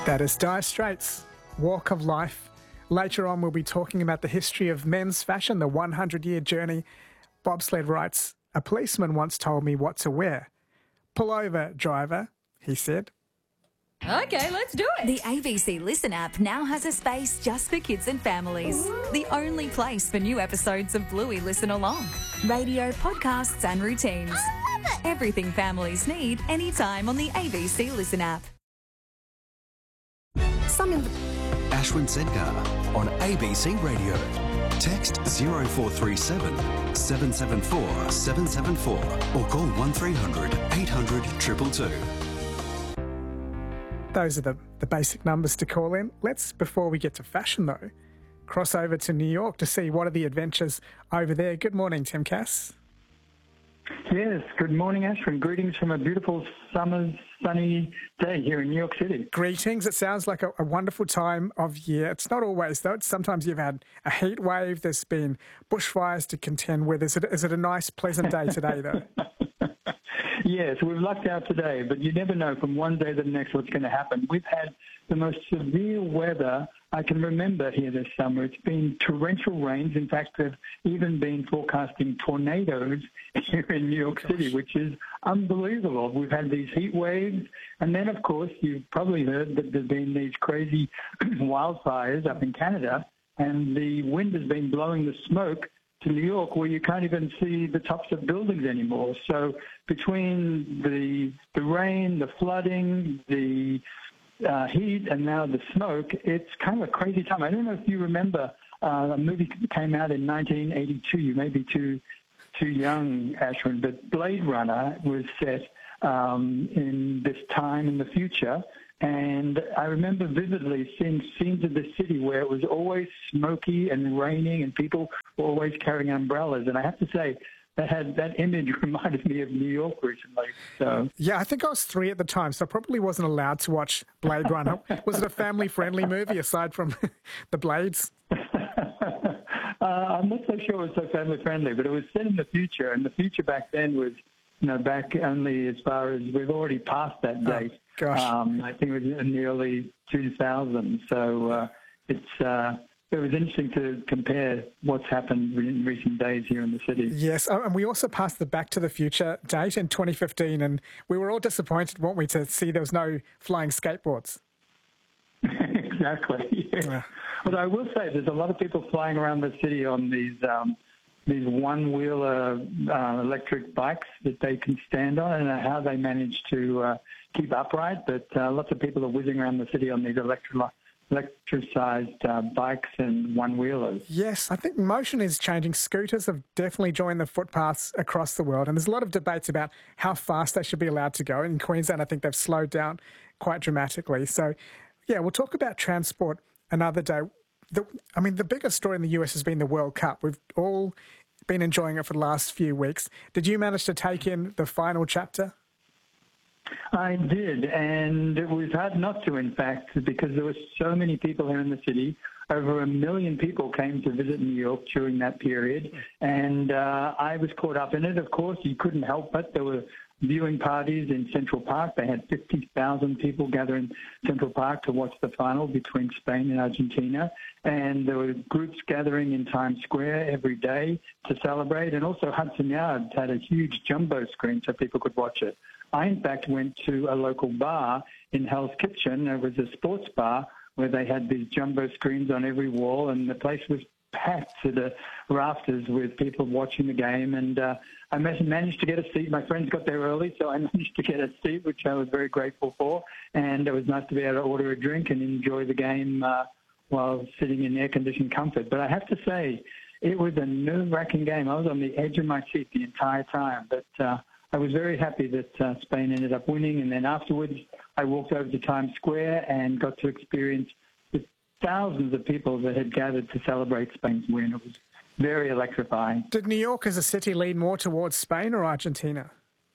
That is Dire Straits, Walk of Life. Later on, we'll be talking about the history of men's fashion, the 100-year journey. Bobsled writes, "A policeman once told me what to wear. Pull over, driver," he said. Okay, let's do it. The ABC Listen app now has a space just for kids and families. The only place for new episodes of Bluey Listen Along. Radio, podcasts and routines. I love it. Everything families need anytime on the ABC Listen app. Ashwin Sedgar on ABC Radio. Text 0437 774 774 or call 1300 800 222. Those are the basic numbers to call in. Let's, before we get to fashion though, cross over to New York to see what are the adventures over there. Good morning, Tim Cass. Yes, good morning, Ashwin. Greetings from a beautiful summer's sunny day here in New York City. Greetings. It sounds like a wonderful time of year. It's not always, though. Sometimes you've had a heat wave. There's been bushfires to contend with. Is it a nice, pleasant day today, though? Yes, we've lucked out today, but you never know from one day to the next what's going to happen. We've had the most severe weather I can remember here this summer. It's been torrential rains. In fact, they've even been forecasting tornadoes here in New York City, which is unbelievable. We've had these heat waves, and then, of course, you've probably heard that there's been these crazy wildfires up in Canada, and the wind has been blowing the smoke to New York where you can't even see the tops of buildings anymore. So between the rain, the flooding, the heat, and now the smoke, it's kind of a crazy time. I don't know if you remember a movie that came out in 1982. You may be too young, Ashwin, but Blade Runner was set in this time in the future. And I remember vividly seeing scenes of the city where it was always smoky and raining and people were always carrying umbrellas. And I have to say, that image reminded me of New York recently. So yeah, I think I was 3 at the time, so I probably wasn't allowed to watch Blade Runner. Was it a family-friendly movie aside from the blades? I'm not so sure it was so family-friendly, but it was set in the future, and the future back then was, back only as far as we've already passed that date. Oh, gosh. I think it was in the early 2000s. So it was interesting to compare what's happened in recent days here in the city. Yes, and we also passed the Back to the Future date in 2015, and we were all disappointed, weren't we, to see there was no flying skateboards. Exactly. Yeah. But I will say there's a lot of people flying around the city on these one-wheeler electric bikes that they can stand on. I don't know how they manage to keep upright, but lots of people are whizzing around the city on these electricized bikes and one-wheelers. Yes, I think motion is changing. Scooters have definitely joined the footpaths across the world, and there's a lot of debates about how fast they should be allowed to go. In Queensland, I think they've slowed down quite dramatically. So, yeah, we'll talk about transport another day. The biggest story in the US has been the World Cup. We've all been enjoying it for the last few weeks. Did you manage to take in the final chapter? I did, and it was hard not to, in fact, because there were so many people here in the city. Over 1 million people came to visit New York during that period, and I was caught up in it. Of course, you couldn't help but there were viewing parties in Central Park. They had 50,000 people gather in Central Park to watch the final between Spain and Argentina. And there were groups gathering in Times Square every day to celebrate. And also Hudson Yards had a huge jumbo screen so people could watch it. I, in fact, went to a local bar in Hell's Kitchen. It was a sports bar where they had these jumbo screens on every wall, and the place was packed to the rafters with people watching the game. And I managed to get a seat. My friends got there early, so I managed to get a seat, which I was very grateful for. And it was nice to be able to order a drink and enjoy the game while sitting in air-conditioned comfort. But I have to say, it was a nerve-wracking game. I was on the edge of my seat the entire time. But I was very happy that Spain ended up winning. And then afterwards, I walked over to Times Square and got to experience the thousands of people that had gathered to celebrate Spain's win. It was very electrifying. Did New York as a city lean more towards Spain or Argentina?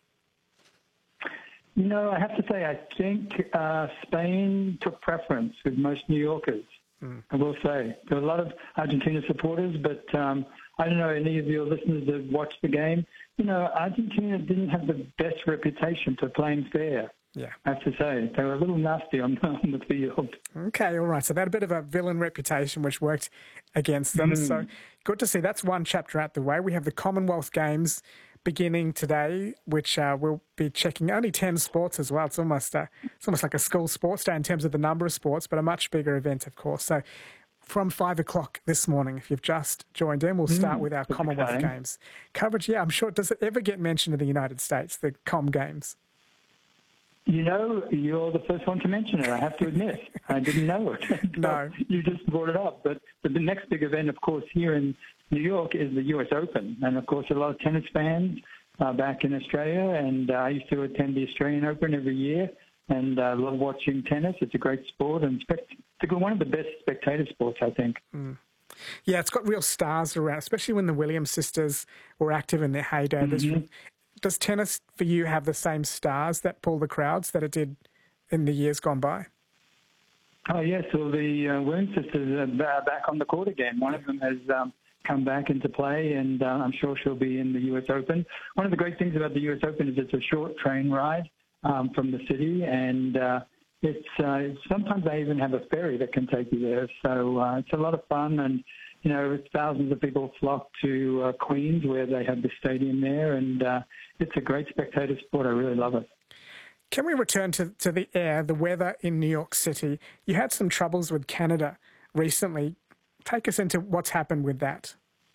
I have to say, I think Spain took preference with most New Yorkers. I will say. There were a lot of Argentina supporters, but I don't know, any of your listeners that watched the game, Argentina didn't have the best reputation for playing fair. Yeah. I have to say. They were a little nasty on the field. Okay, all right. So they had a bit of a villain reputation, which worked against them. So good to see. That's one chapter out the way. We have the Commonwealth Games beginning today, which we'll be checking. Only 10 sports as well. It's almost like a school sports day in terms of the number of sports, but a much bigger event, of course. So from 5 o'clock this morning, if you've just joined in, we'll start with our Commonwealth Games coverage. Yeah, I'm sure. Does it ever get mentioned in the United States, the Com Games? You know, you're the first one to mention it, I have to admit. I didn't know it. No. You just brought it up. But the next big event, of course, here in New York is the US Open. And, of course, a lot of tennis fans back in Australia. And I used to attend the Australian Open every year. And I love watching tennis. It's a great sport and one of the best spectator sports, I think. Yeah, it's got real stars around, especially when the Williams sisters were active in their heyday. Does tennis for you have the same stars that pull the crowds that it did in the years gone by? Oh, yes. Well, the Williams sisters are back on the court again. One of them has come back into play, and I'm sure she'll be in the US Open. One of the great things about the US Open is it's a short train ride from the city, and it's sometimes they even have a ferry that can take you there. So it's a lot of fun, and you know, thousands of people flock to Queens, where they have the stadium there, and it's a great spectator sport. I really love it. Can we return to the air, the weather in New York City? You had some troubles with Canada recently. Take us into what's happened with that.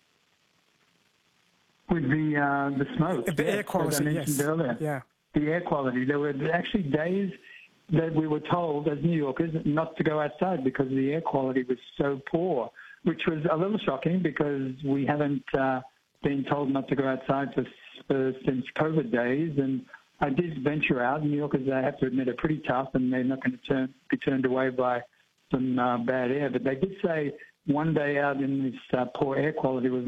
With the smoke. The air quality, as I mentioned earlier. Yeah. The air quality. There were actually days that we were told as New Yorkers not to go outside because the air quality was so poor, which was a little shocking because we haven't been told not to go outside since COVID days. And I did venture out. New Yorkers, I have to admit, are pretty tough, and they're not going to be turned away by some bad air. But they did say one day out in this poor air quality was